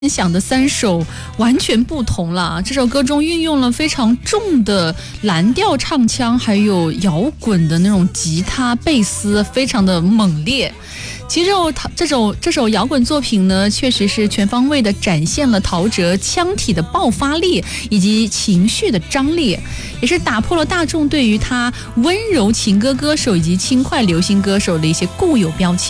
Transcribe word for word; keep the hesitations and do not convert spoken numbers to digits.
分享的三首完全不同了。这首歌中运用了非常重的蓝调唱腔，还有摇滚的那种吉他、贝斯，非常的猛烈。其实这首这首这首摇滚作品呢，确实是全方位的展现了陶喆腔体的爆发力以及情绪的张力，也是打破了大众对于他温柔情歌歌手以及轻快流行歌手的一些固有标签。